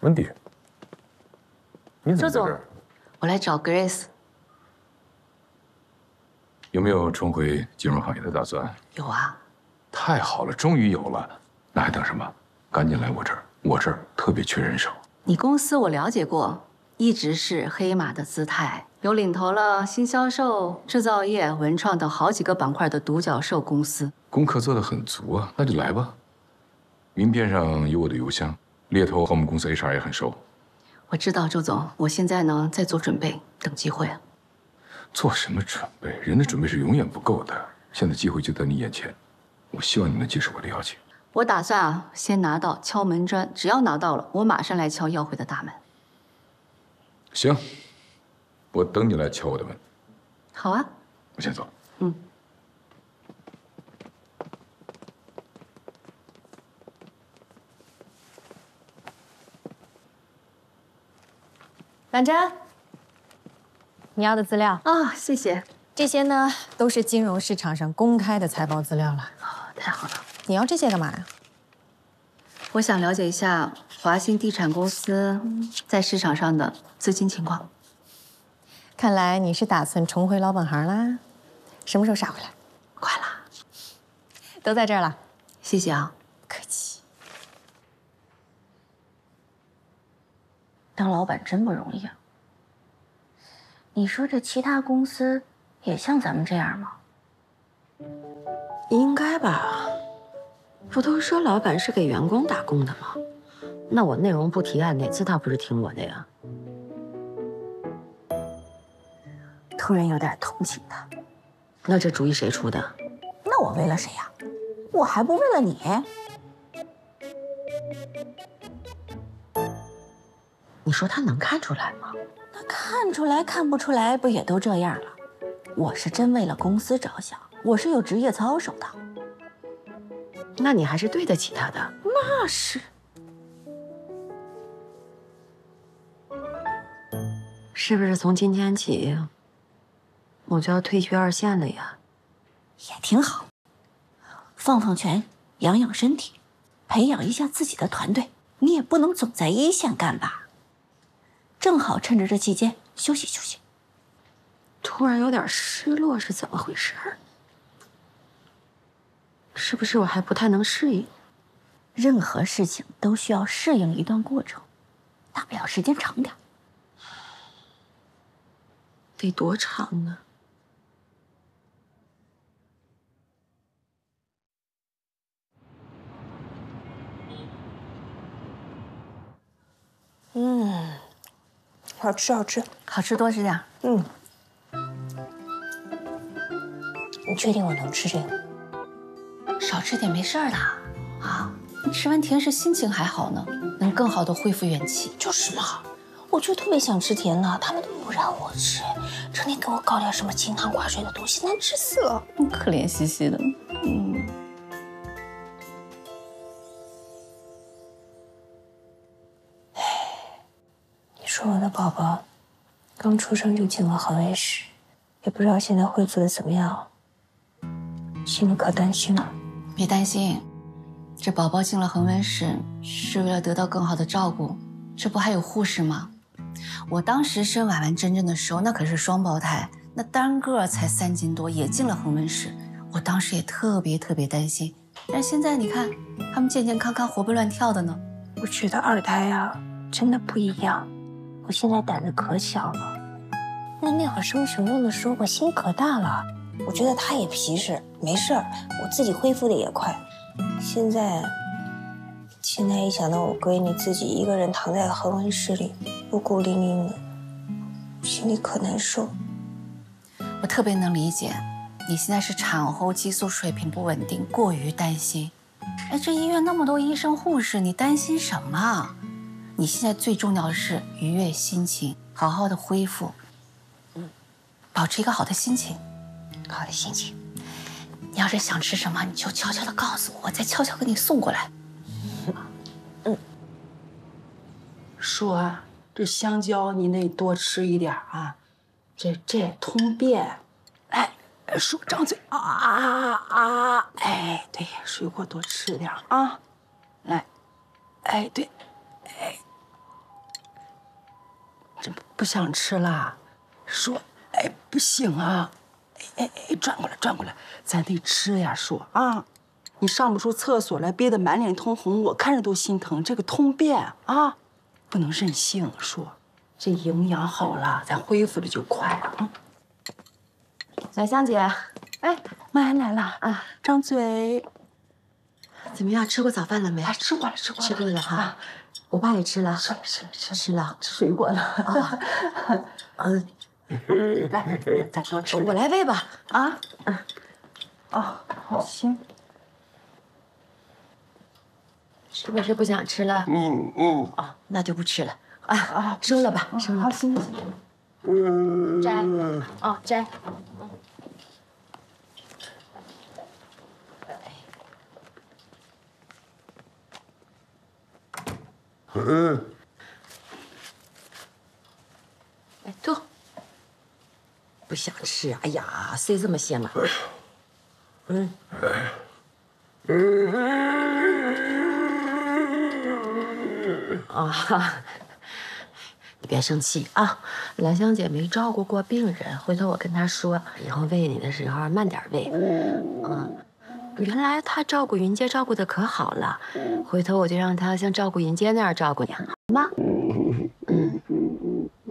温迪，你怎么在这儿？ 我来找 Grace。 有没有重回金融行业的打算？ 有啊。 太好了，终于有了。那还等什么？赶紧来我这儿，我这儿特别缺人手。 你公司我了解过，一直是黑马的姿态，有领头了新销售、制造业、文创等好几个板块的独角兽公司。 功课做得很足啊，那就来吧。名片上有我的邮箱，猎头和我们公司 HR 也很熟。 我知道，周总，我现在呢在做准备，等机会。 做什么准备？人的准备是永远不够的。现在机会就在你眼前，我希望你能接受我的邀请。 我打算啊，先拿到敲门砖，只要拿到了，我马上来敲耀辉的大门。 行，我等你来敲我的门。 好啊， 我先走。 婉珍， 你要的资料啊，谢谢。 这些呢都是金融市场上公开的财报资料了。 太好了。 你要这些干嘛呀？ 我想了解一下华兴地产公司在市场上的资金情况。 看来你是打算重回老本行啦？什么时候杀回来？ 快了， 都在这儿了。 谢谢啊。 客气。 当老板真不容易啊。你说这其他公司也像咱们这样吗？ 应该吧，不都说老板是给员工打工的吗？那我内容部提案，哪次他不是听我的呀？突然有点同情他。那这主意谁出的？ 那我为了谁呀？我还不为了你？ 你说他能看出来吗？ 那看出来看不出来，不也都这样了？我是真为了公司着想，我是有职业操守的。 那你还是对得起他的。 那是。 是不是从今天起，我就要退居二线了呀？ 也挺好，放放权，养养身体，培养一下自己的团队。你也不能总在一线干吧？正好趁着这期间休息休息。 突然有点失落，是怎么回事？是不是我还不太能适应？ 任何事情都需要适应一段过程，大不了时间长点。 得多长呢？ 好吃，好吃， 好吃多吃点。 你确定我能吃这个？ 少吃点没事儿的啊。你吃完甜食心情还好呢，能更好的恢复元气。 就是嘛，我就特别想吃甜的，他们都不让我吃，成天给我搞点什么清汤寡水的东西，难吃死了。 可怜兮兮的。 你说我的宝宝刚出生就进了恒温室，也不知道现在恢复的怎么样，心里可担心了。 别担心，这宝宝进了恒温室是为了得到更好的照顾，这不还有护士吗？我当时生婉婉珍珍的时候，那可是双胞胎，那单个才3斤多，也进了恒温室。我当时也特别担心，但是现在你看，他们健健康康、活蹦乱跳的呢。 我觉得二胎啊，真的不一样。我现在胆子可小了，那会儿生熊熊的时候，我心可大了。我觉得他也皮实，没事儿，我自己恢复的也快。现在一想到我闺女自己一个人躺在恒温室里，又孤零零的，心里可难受。 我特别能理解，你现在是产后激素水平不稳定，过于担心。哎，这医院那么多医生护士，你担心什么？你现在最重要的是愉悦心情，好好的恢复，保持一个好的心情。 好的心情。 你要是想吃什么，你就悄悄的告诉我，我再悄悄给你送过来。 叔啊，这香蕉你得多吃一点啊，这通便。哎，叔张嘴哎，对，水果多吃点啊。来，哎对， 不想吃啦？说，哎，不行啊！哎，转过来，咱得吃呀，说啊！你上不出厕所来，憋得满脸通红，我看着都心疼。这个通便啊，不能任性。说，这营养好了，咱恢复的就快啊。 小香姐， 哎，妈来了啊！张嘴。 怎么样？吃过早饭了没？ 吃过了。 吃过了哈。我爸也吃了。 吃了，吃水果了。啊，来，咱说吃。 我来喂吧。 啊，哦，好，行。 是不是不想吃了？哦，那就不吃了。收了吧，收了。 好，行。 摘。哦，摘。哎，吐。不想吃，哎呀，塞这么些嘛。你别生气啊，兰香姐没照顾过病人，回头我跟她说，以后喂你的时候慢点喂。原来她照顾云阶照顾的可好了，回头我就让她像照顾云阶那样照顾你，好吗？